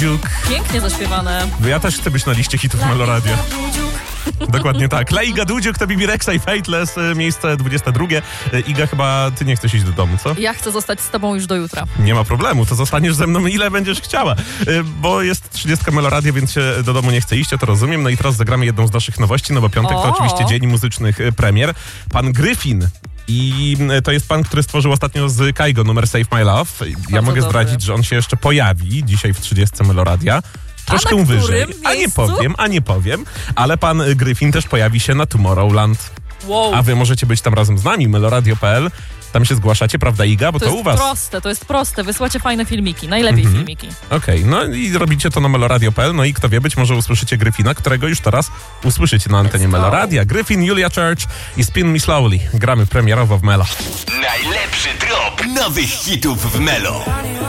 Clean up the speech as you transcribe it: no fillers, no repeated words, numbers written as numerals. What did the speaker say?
Pięknie zaśpiewane. Ja też chcę być na liście hitów Meloradia. Dokładnie tak. Iga Dudziuk to Bibi Rexha i Fateless, miejsce 22. Iga, chyba ty nie chcesz iść do domu, co? Ja chcę zostać z tobą już do jutra. Nie ma problemu, to zostaniesz ze mną ile będziesz chciała. Bo jest 30 Meloradia, więc się do domu nie chce iść, ja to rozumiem. No i teraz zagramy jedną z naszych nowości, no bo piątek to oczywiście dzień muzycznych premier. Pan Gryfin. I to jest pan, który stworzył ostatnio z Kaigo numer Save My Love. Ja mogę zdradzić, że on się jeszcze pojawi dzisiaj w 30 Meloradia. Troszkę wyżej. A nie powiem. Ale pan Gryfin też pojawi się na Tomorrowland. Wow. A wy możecie być tam razem z nami, meloradio.pl. Tam się zgłaszacie, prawda Iga? Bo to u was. To jest proste. Wysłacie fajne filmiki. Najlepiej filmiki. Okej, no i robicie to na meloradio.pl. No i kto wie, być może usłyszycie Gryfina, którego już teraz usłyszycie na antenie Meloradia. Gryfin, Julia Church i Spin Me Slowly. Gramy premierowo w Melo. Najlepszy drop nowych hitów w Melo.